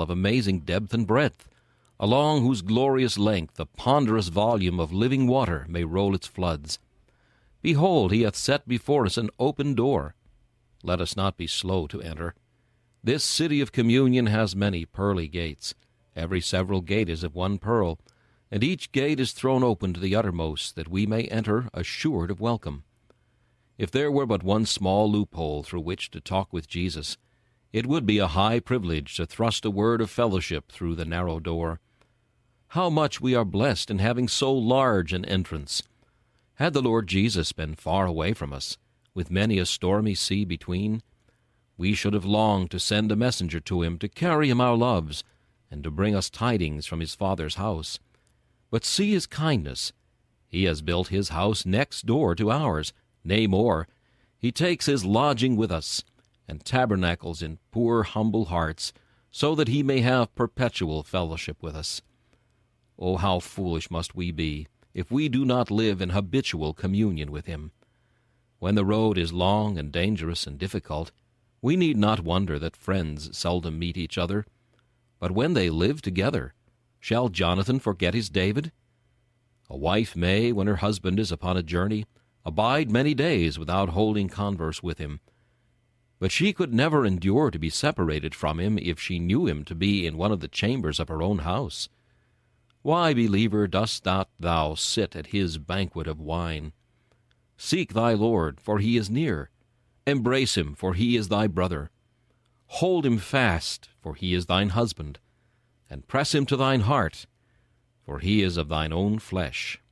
of amazing depth and breadth, along whose glorious length the ponderous volume of living water may roll its floods. Behold, he hath set before us an open door. Let us not be slow to enter. This city of communion has many pearly gates. Every several gate is of one pearl, and each gate is thrown open to the uttermost, that we may enter assured of welcome. If there were but one small loophole through which to talk with Jesus, it would be a high privilege to thrust a word of fellowship through the narrow door. How much we are blessed in having so large an entrance! Had the Lord Jesus been far away from us, with many a stormy sea between, we should have longed to send a messenger to him to carry him our loves, and to bring us tidings from his Father's house. But see his kindness. He has built his house next door to ours. Nay, more, he takes his lodging with us, and tabernacles in poor humble hearts, so that he may have perpetual fellowship with us. Oh, how foolish must we be, if we do not live in habitual communion with him. When the road is long and dangerous and difficult, we need not wonder that friends seldom meet each other. But when they live together, shall Jonathan forget his David? A wife may, when her husband is upon a journey, abide many days without holding converse with him. But she could never endure to be separated from him if she knew him to be in one of the chambers of her own house. Why, believer, dost not thou sit at his banquet of wine? Seek thy Lord, for he is near. Embrace him, for he is thy brother. Hold him fast, for he is thine husband. And press him to thine heart, for he is of thine own flesh.